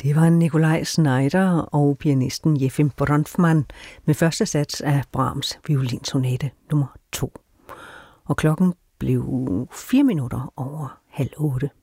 Det var Nikolaj Znaider og pianisten Jefim Bronfman med første sats af Brahms violinsonate nummer 2. Og klokken blev 4 minutter over 7:30.